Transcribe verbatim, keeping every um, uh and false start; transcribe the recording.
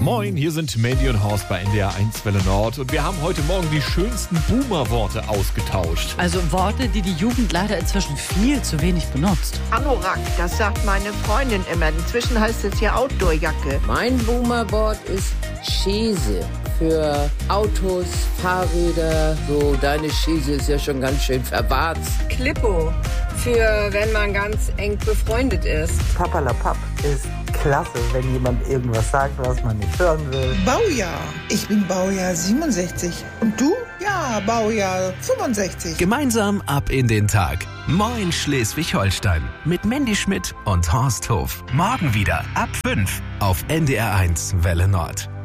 Moin, hier sind Mandy und Horst bei N D R eins Welle Nord und wir haben heute Morgen die schönsten Boomer-Worte ausgetauscht. Also Worte, die die Jugend leider inzwischen viel zu wenig benutzt. Anorak, das sagt meine Freundin immer. Inzwischen heißt es ja Outdoor-Jacke. Mein Boomer-Wort ist Schäse. Für Autos, Fahrräder, so deine Schäse ist ja schon ganz schön verwarzt. Klippo, für wenn man ganz eng befreundet ist. Papperlapapp ist klasse, wenn jemand irgendwas sagt, was man nicht hören will. Baujahr. Ich bin Baujahr siebenundsechzig. Und du? Ja, Baujahr fünfundsechzig. Gemeinsam ab in den Tag. Moin Schleswig-Holstein. Mit Mandy Schmidt und Horst Hof. Morgen wieder ab fünf auf N D R eins Welle Nord.